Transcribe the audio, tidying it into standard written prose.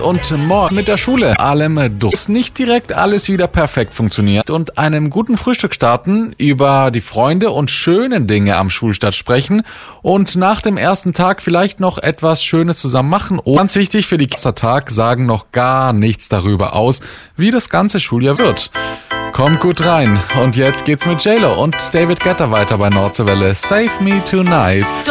und morgen mit der Schule. Allem durch nicht direkt alles wieder perfekt funktioniert und einem guten Frühstück starten, über die Freunde und schönen Dinge am Schulstart sprechen und nach dem ersten Tag vielleicht noch etwas Schönes zusammen machen. Und ganz wichtig für die Tag sagen noch gar nichts darüber aus, wie das ganze Schuljahr wird. Kommt gut rein. Und jetzt geht's mit JLo und David Guetta weiter bei Nordseewelle. Save Me Tonight.